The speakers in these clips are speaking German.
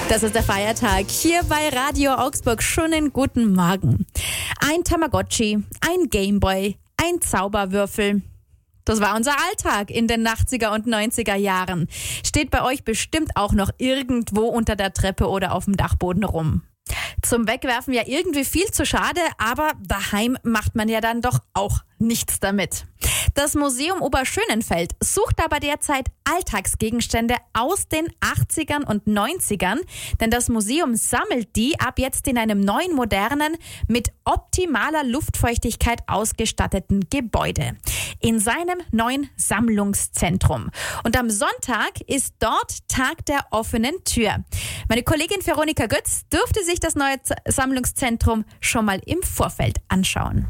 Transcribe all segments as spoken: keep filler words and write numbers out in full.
Das ist der Feiertag hier bei Radio Augsburg. Schönen guten Morgen. Ein Tamagotchi, ein Gameboy, ein Zauberwürfel. Das war unser Alltag in den achtziger und neunziger Jahren. Steht bei euch bestimmt auch noch irgendwo unter der Treppe oder auf dem Dachboden rum. Zum Wegwerfen ja irgendwie viel zu schade, aber daheim macht man ja dann doch auch nichts damit. Das Museum Oberschönenfeld sucht aber derzeit Alltagsgegenstände aus den achtzigern und neunzigern, denn das Museum sammelt die ab jetzt in einem neuen, modernen, mit optimaler Luftfeuchtigkeit ausgestatteten Gebäude. In seinem neuen Sammlungszentrum. Und am Sonntag ist dort Tag der offenen Tür. Meine Kollegin Veronika Götz durfte sich das neue Z- Sammlungszentrum schon mal im Vorfeld anschauen.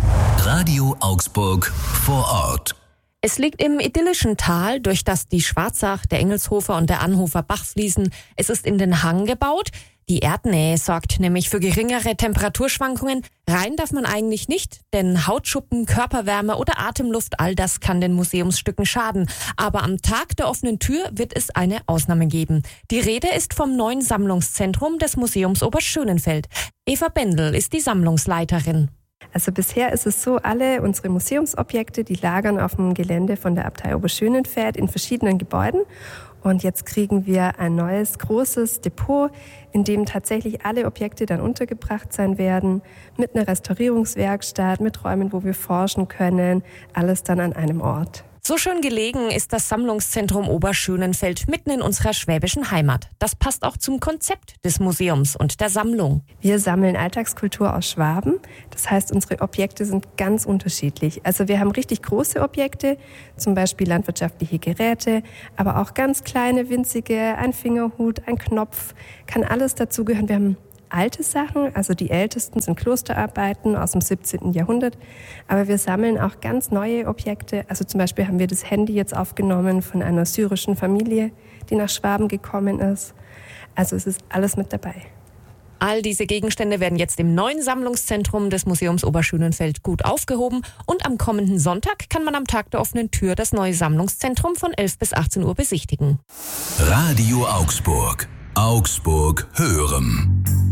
Radio Augsburg vor Ort. Es liegt im idyllischen Tal, durch das die Schwarzach, der Engelshofer und der Anhofer Bach fließen. Es ist in den Hang gebaut. Die Erdnähe sorgt nämlich für geringere Temperaturschwankungen. Rein darf man eigentlich nicht, denn Hautschuppen, Körperwärme oder Atemluft, all das kann den Museumsstücken schaden. Aber am Tag der offenen Tür wird es eine Ausnahme geben. Die Rede ist vom neuen Sammlungszentrum des Museums Oberschönenfeld. Eva Bendel ist die Sammlungsleiterin. Also bisher ist es so, alle unsere Museumsobjekte, die lagern auf dem Gelände von der Abtei Oberschönenfeld in verschiedenen Gebäuden. Und jetzt kriegen wir ein neues, großes Depot, in dem tatsächlich alle Objekte dann untergebracht sein werden, mit einer Restaurierungswerkstatt, mit Räumen, wo wir forschen können, alles dann an einem Ort. So schön gelegen ist das Sammlungszentrum Oberschönenfeld mitten in unserer schwäbischen Heimat. Das passt auch zum Konzept des Museums und der Sammlung. Wir sammeln Alltagskultur aus Schwaben. Das heißt, unsere Objekte sind ganz unterschiedlich. Also wir haben richtig große Objekte, zum Beispiel landwirtschaftliche Geräte, aber auch ganz kleine, winzige, ein Fingerhut, ein Knopf, kann alles dazugehören. Wir haben alte Sachen, also die ältesten sind Klosterarbeiten aus dem siebzehnten Jahrhundert, aber wir sammeln auch ganz neue Objekte. Also zum Beispiel haben wir das Handy jetzt aufgenommen von einer syrischen Familie, die nach Schwaben gekommen ist. Also es ist alles mit dabei. All diese Gegenstände werden jetzt im neuen Sammlungszentrum des Museums Oberschönenfeld gut aufgehoben und am kommenden Sonntag kann man am Tag der offenen Tür das neue Sammlungszentrum von elf bis achtzehn Uhr besichtigen. Radio Augsburg. Augsburg hören.